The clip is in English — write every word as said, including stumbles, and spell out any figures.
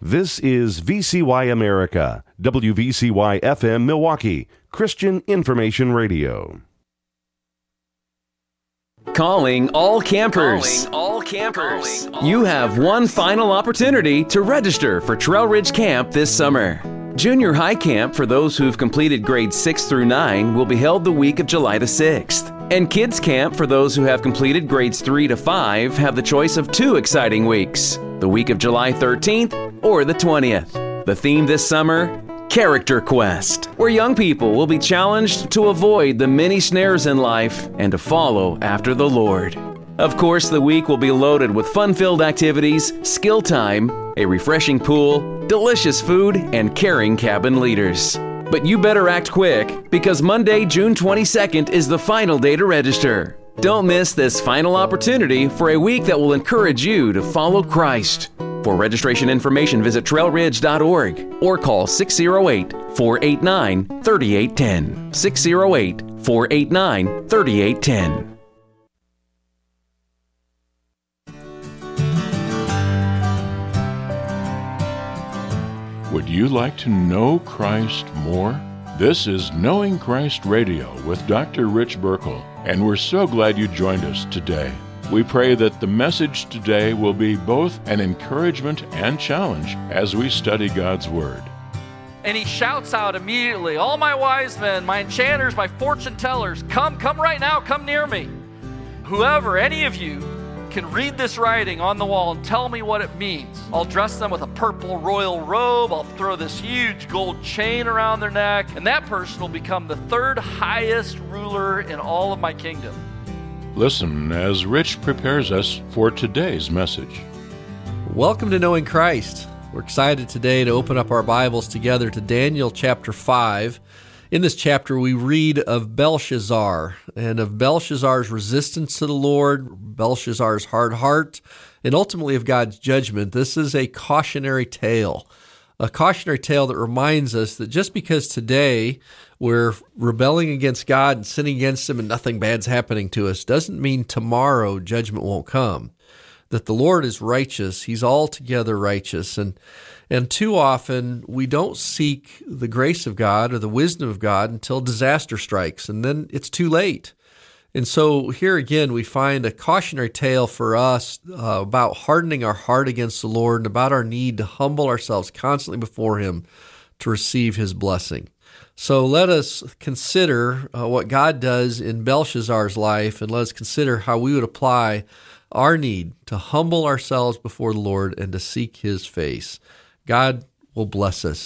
This is V C Y America, W V C Y F M Milwaukee, Christian Information Radio. Calling all campers. Calling all campers. Calling all you have campers. One final opportunity to register for Trail Ridge Camp this summer. Junior High Camp for those who've completed grades six through nine will be held the week of July the sixth. And Kids Camp for those who have completed grades three to five have the choice of two exciting weeks, the week of July thirteenth or the twentieth. The theme this summer, Character Quest, where young people will be challenged to avoid the many snares in life and to follow after the Lord. Of course, the week will be loaded with fun-filled activities, skill time, a refreshing pool, delicious food, and caring cabin leaders. But you better act quick, because Monday, June twenty-second is the final day to register. Don't miss this final opportunity for a week that will encourage you to follow Christ. For registration information, visit trail ridge dot org or call six oh eight, four eight nine, three eight one oh, six oh eight, four eight nine, three eight one oh. Would you like to know Christ more? This is Knowing Christ Radio with Doctor Rich Burkle, and we're so glad you joined us today. We pray that the message today will be both an encouragement and challenge as we study God's Word. And he shouts out immediately, all my wise men, my enchanters, my fortune tellers, come, come right now, come near me. Whoever, any of you, can read this writing on the wall and tell me what it means. I'll dress them with a purple royal robe. I'll throw this huge gold chain around their neck, and that person will become the third highest ruler in all of my kingdom. Listen as Rich prepares us for today's message. Welcome to Knowing Christ. We're excited today to open up our Bibles together to Daniel chapter five. In this chapter, we read of Belshazzar and of Belshazzar's resistance to the Lord, Belshazzar's hard heart, and ultimately of God's judgment. This is a cautionary tale, a cautionary tale that reminds us that just because today we're rebelling against God and sinning against Him and nothing bad's happening to us doesn't mean tomorrow judgment won't come. That the Lord is righteous, He's altogether righteous, and And too often, we don't seek the grace of God or the wisdom of God until disaster strikes, and then it's too late. And so here again, we find a cautionary tale for us uh, about hardening our heart against the Lord and about our need to humble ourselves constantly before Him to receive His blessing. So let us consider uh, what God does in Belshazzar's life, and let us consider how we would apply our need to humble ourselves before the Lord and to seek His face. God will bless us